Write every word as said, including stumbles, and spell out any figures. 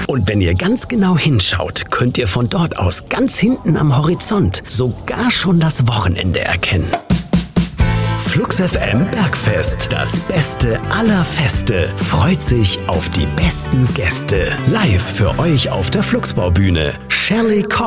Und wenn ihr ganz genau hinschaut, könnt ihr von dort aus ganz hinten am Horizont sogar schon das Wochenende erkennen. Flux F M Bergfest, das Beste aller Feste, freut sich auf die besten Gäste. Live für euch auf der Fluxbaubühne, Shirley Cox.